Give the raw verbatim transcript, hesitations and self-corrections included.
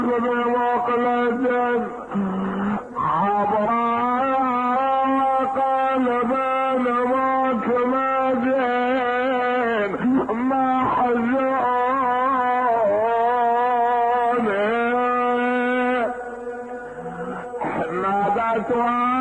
بمقلة حضراء قال بين معك ما زين ما حزوني نادت